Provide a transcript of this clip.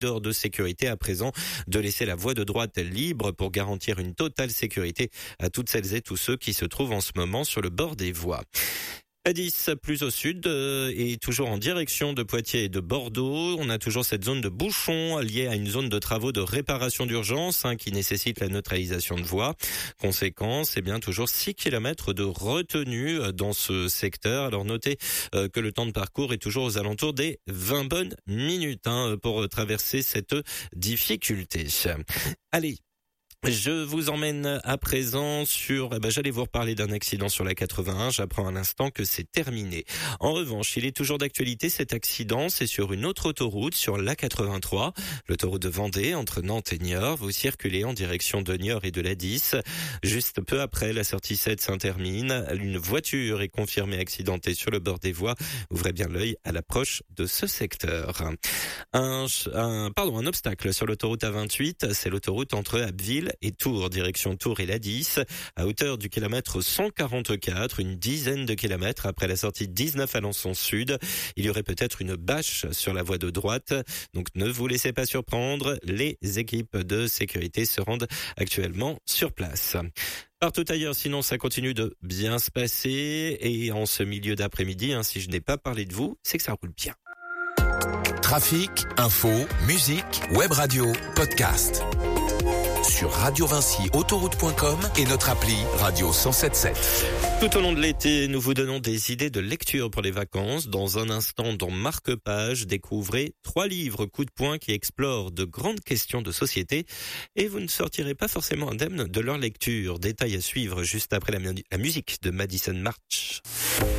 de sécurité à présent de laisser la voie de droite libre pour garantir une totale sécurité à toutes celles et tous ceux qui se trouvent en ce moment sur le bord des voies. A10 plus au sud et toujours en direction de Poitiers et de Bordeaux. On a toujours cette zone de bouchon liée à une zone de travaux de réparation d'urgence qui nécessite la neutralisation de voies. Conséquence, bien toujours 6 km de retenue dans ce secteur. Alors notez que le temps de parcours est toujours aux alentours des 20 bonnes minutes pour traverser cette difficulté. Allez. Je vous emmène à présent sur, j'allais vous reparler d'un accident sur la 81. J'apprends à l'instant que c'est terminé. En revanche, il est toujours d'actualité cet accident. C'est sur une autre autoroute, sur la 83, l'autoroute de Vendée, entre Nantes et Niort. Vous circulez en direction de Niort et de la 10. Juste peu après, la sortie 7 s'intermine. Une voiture est confirmée accidentée sur le bord des voies. Ouvrez bien l'œil à l'approche de ce secteur. Un obstacle sur l'autoroute A28. C'est l'autoroute entre Abbeville et Tours, direction Tours et la 10, à hauteur du kilomètre 144, une dizaine de kilomètres après la sortie 19 Alençon Sud. Il y aurait peut-être une bâche sur la voie de droite, donc ne vous laissez pas surprendre, les équipes de sécurité se rendent actuellement sur place. Partout ailleurs, sinon ça continue de bien se passer, et en ce milieu d'après-midi, si je n'ai pas parlé de vous, c'est que ça roule bien. Trafic, info, musique, web radio, podcast. Sur radiovinci-autoroute.com et notre appli Radio 107.7. Tout au long de l'été, nous vous donnons des idées de lecture pour les vacances. Dans un instant, dans Marque-Page, découvrez 3 livres coup de poing qui explorent de grandes questions de société et vous ne sortirez pas forcément indemne de leur lecture. Détail à suivre juste après la musique de Madison March.